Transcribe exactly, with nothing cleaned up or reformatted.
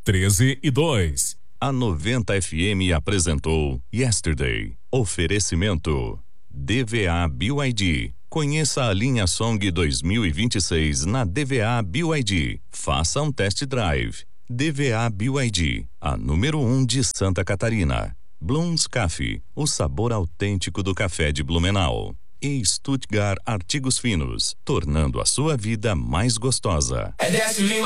treze e dois. A noventa F M apresentou Yesterday. Oferecimento D V A B Y D. Conheça a linha Song dois mil e vinte e seis na D V A B Y D. Faça um test drive. D V A B Y D, a número um de Santa Catarina. Blooms Coffee, o sabor autêntico do café de Blumenau. E Stuttgart Artigos Finos, tornando a sua vida mais gostosa.